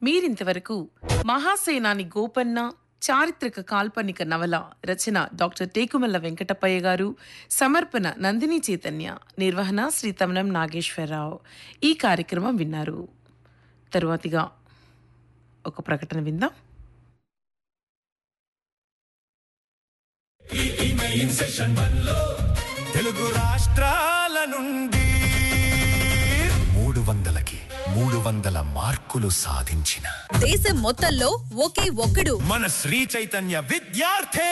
మీరింతవరకు మహాసేనాని గోపన్న చారిత్రక కాల్పనిక నవల రచన డాక్టర్ టేకుమల్ల వెంకటప్పయ్య గారు, సమర్పణ నందిని చైతన్య, నిర్వహణ శ్రీ తమనం నాగేశ్వరరావు. ఈ కార్యక్రమం విన్నారు. తరువాతిగా ఒక ప్రకటన విందాం. తెలుగు రాష్ట్రాల నుండి 300 మార్కులు సాధించిన దేశం మొత్తంలో ఒకే ఒక్కడు మన శ్రీ చైతన్య విద్యార్థి.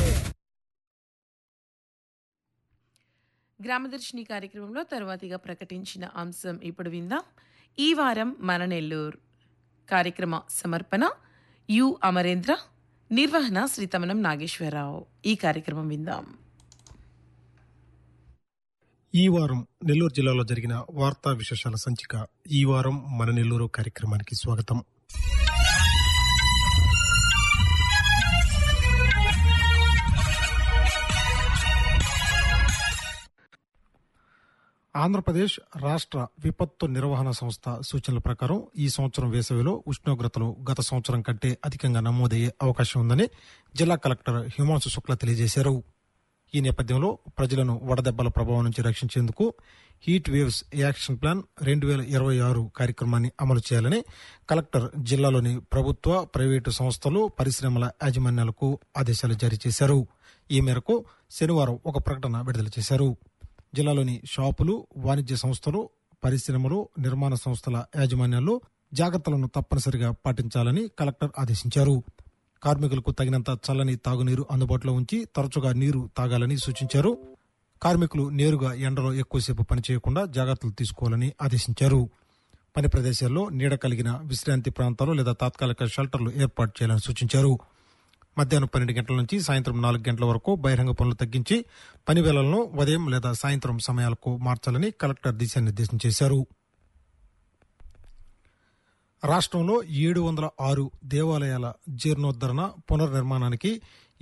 గ్రామదర్శిని కార్యక్రమంలో తరువాతిగా ప్రకటించిన అంశం ఇప్పుడు విందాం. ఈ వారం మన నెల్లూరు కార్యక్రమ సమర్పణ యు అమరేంద్ర, నిర్వహణ శ్రీ తమనం నాగేశ్వరరావు. ఈ కార్యక్రమం విందాం. ఈ వారం నెల్లూరు జిల్లాలో జరిగిన వార్తా విశేషాల సంచిక ఈ వారం మన నెల్లూరు కార్యక్రమానికి స్వాగతం. ఆంధ్రప్రదేశ్ రాష్ట్ర విపత్తు నిర్వహణ సంస్థ సూచనల ప్రకారం ఈ సంవత్సరం వేసవిలో ఉష్ణోగ్రతలు గత సంవత్సరం కంటే అధికంగా నమోదయ్యే అవకాశం ఉందని జిల్లా కలెక్టర్ హిమాంశు శుక్లా తెలియజేశారు. ఈ నేపథ్యంలో ప్రజలను వడదెబ్బల ప్రభావం నుంచి రక్షించేందుకు హీట్ వేవ్స్ యాక్షన్ ప్లాన్ 2026 కార్యక్రమాన్ని అమలు చేయాలని కలెక్టర్ జిల్లాలోని ప్రభుత్వ, ప్రైవేటు సంస్థలు, పరిశ్రమల యాజమాన్యాలకు ఆదేశాలు జారీ చేశారు. ఈ మేరకు శనివారం ఒక ప్రకటన విడుదల చేశారు. జిల్లాలోని షాపులు, వాణిజ్య సంస్థలు, పరిశ్రమలు, నిర్మాణ సంస్థల యాజమాన్యాలు జాగ్రత్తలను తప్పనిసరిగా పాటించాలని కలెక్టర్ ఆదేశించారు. కార్మికులకు తగినంత చల్లని తాగునీరు అందుబాటులో ఉంచి తరచుగా నీరు తాగాలని సూచించారు. కార్మికులు నేరుగా ఎండలో ఎక్కువసేపు పనిచేయకుండా జాగ్రత్తలు తీసుకోవాలని ఆదేశించారు. పని ప్రదేశాల్లో నీడ కలిగిన విశ్రాంతి ప్రాంతాలు లేదా తాత్కాలిక షెల్టర్లు ఏర్పాటు చేయాలని సూచించారు. మధ్యాహ్నం 12 గంటల నుంచి సాయంత్రం 4 గంటల వరకు బహిరంగ పనులు తగ్గించి పని వేళలను ఉదయం లేదా సాయంత్రం సమయాలకు మార్చాలని కలెక్టర్ దిశానిర్దేశం చేశారు. రాష్ట్రంలో 706 దేవాలయాల జీర్ణోద్ధరణ, పునర్నిర్మాణానికి